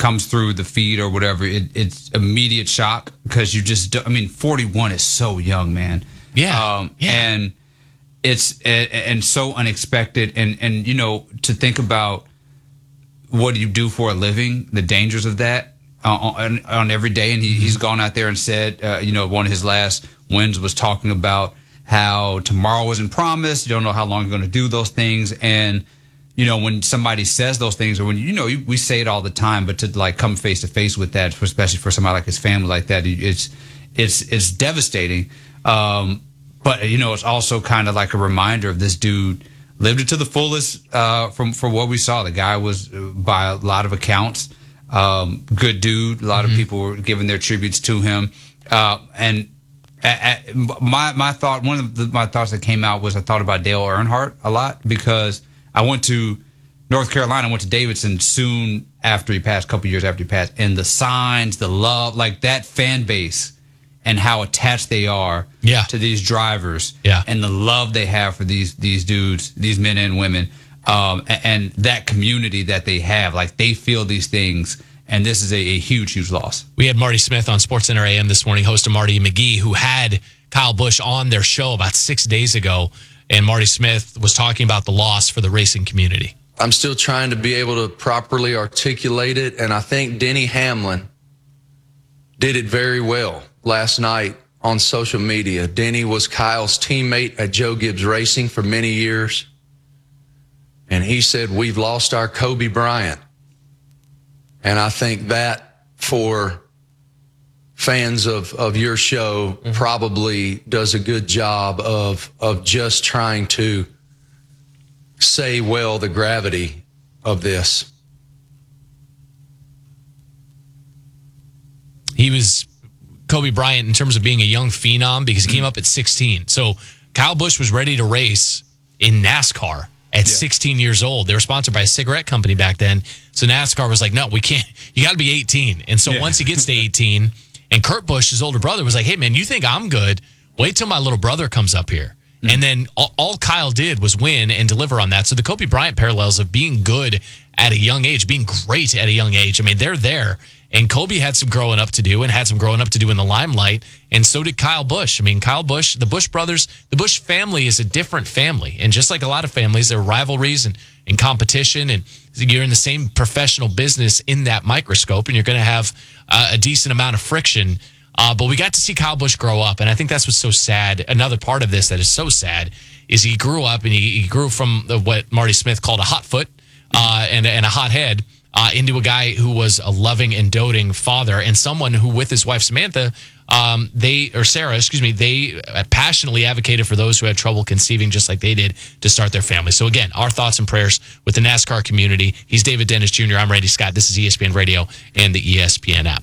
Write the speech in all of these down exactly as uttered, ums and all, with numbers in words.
comes through the feed or whatever, it, it's immediate shock because you just, do, I mean, forty-one is so young, man. Yeah. Um, yeah. And it's, and, and so unexpected. And, and, you know, to think about what you do for a living, the dangers of that uh, on, on every day. And he, he's gone out there and said, uh, you know, one of his last wins was talking about how tomorrow isn't promised. You don't know how long you're going to do those things. And, you know, when somebody says those things, or when, you know, we say it all the time, but to like come face to face with that, especially for somebody like his family like that, it's, it's, it's devastating. Um, but, you know, it's also kind of like a reminder of this dude lived it to the fullest, uh, from, from what we saw. The guy was, uh, by a lot of accounts, um, good dude. A lot mm-hmm. of people were giving their tributes to him. Uh, and, At, at, my my thought, one of the, my thoughts that came out was I thought about Dale Earnhardt a lot because I went to North Carolina, went to Davidson soon after he passed, a couple years after he passed, and the signs, the love, like that fan base and how attached they are yeah. to these drivers yeah. and the love they have for these these dudes, these men and women, um, and, and that community that they have, like they feel these things. And this is a, a huge, huge loss. We had Marty Smith on SportsCenter A M this morning, host of Marty and McGee, who had Kyle Busch on their show about six days ago. And Marty Smith was talking about the loss for the racing community. I'm still trying to be able to properly articulate it. And I think Denny Hamlin did it very well last night on social media. Denny was Kyle's teammate at Joe Gibbs Racing for many years. And he said, we've lost our Kobe Bryant. And I think that for fans of, of your show mm-hmm. probably does a good job of of just trying to say well the gravity of this. He was Kobe Bryant in terms of being a young phenom because he mm-hmm. came up at sixteen. So Kyle Busch was ready to race in NASCAR at yeah. sixteen years old. They were sponsored by a cigarette company back then. So NASCAR was like, no, we can't. You got to be eighteen. And so yeah. once he gets to eighteen, and Kurt Busch, his older brother, was like, hey, man, you think I'm good? Wait till my little brother comes up here. Mm-hmm. And then all, all Kyle did was win and deliver on that. So the Kobe Bryant parallels of being good at a young age, being great at a young age, I mean, they're there. And Kobe had some growing up to do and had some growing up to do in the limelight. And so did Kyle Busch. I mean, Kyle Busch, the Busch brothers, the Busch family is a different family. And just like a lot of families, there are rivalries and, and competition. And you're in the same professional business in that microscope. And you're going to have uh, a decent amount of friction. Uh, but we got to see Kyle Busch grow up. And I think that's what's so sad. Another part of this that is so sad is he grew up and he, he grew from the, what Marty Smith called a hot foot uh, and, and a hot head. Uh, into a guy who was a loving and doting father and someone who, with his wife Samantha, um, they or Sarah, excuse me, they passionately advocated for those who had trouble conceiving, just like they did to start their family. So again, our thoughts and prayers with the NASCAR community. He's David Dennis Junior I'm Randy Scott. This is E S P N Radio and the E S P N app.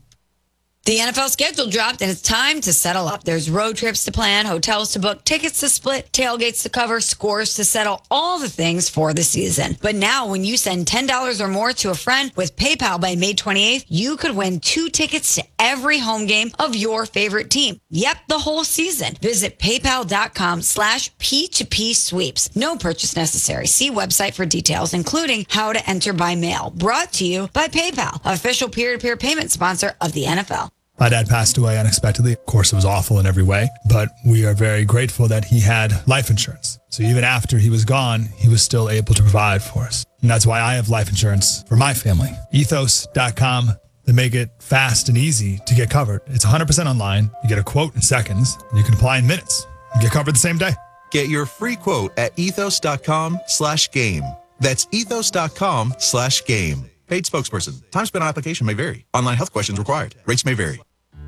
The N F L schedule dropped, and it's time to settle up. There's road trips to plan, hotels to book, tickets to split, tailgates to cover, scores to settle, all the things for the season. But now, when you send ten dollars or more to a friend with PayPal by May twenty-eighth, you could win two tickets to every home game of your favorite team. Yep, the whole season. Visit paypal.com slash P2P sweeps. No purchase necessary. See website for details, including how to enter by mail. Brought to you by PayPal, official peer-to-peer payment sponsor of the N F L. My dad passed away unexpectedly. Of course, it was awful in every way, but we are very grateful that he had life insurance. So even after he was gone, he was still able to provide for us. And that's why I have life insurance for my family. ethos dot com. They make it fast and easy to get covered. It's one hundred percent online. You get a quote in seconds, and you can apply in minutes. You get covered the same day. Get your free quote at ethos.com slash game. That's ethos.com slash game. Paid spokesperson. Time spent on application may vary. Online health questions required. Rates may vary.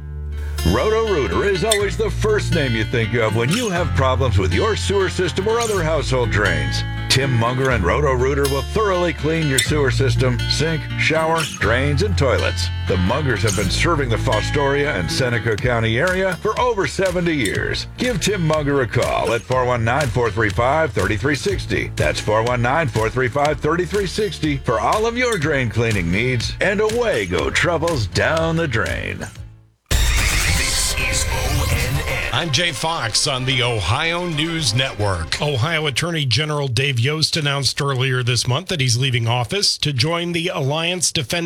Roto-Rooter is always the first name you think of when you have problems with your sewer system or other household drains. Tim Munger and Roto-Rooter will thoroughly clean your sewer system, sink, shower, drains, and toilets. The Mungers have been serving the Fostoria and Seneca County area for over seventy years. Give Tim Munger a call at four one nine, four three five, three three six zero. That's four one nine, four three five, three three six zero for all of your drain cleaning needs, and away go troubles down the drain. I'm Jay Fox on the Ohio News Network. Ohio Attorney General Dave Yost announced earlier this month that he's leaving office to join the Alliance Defending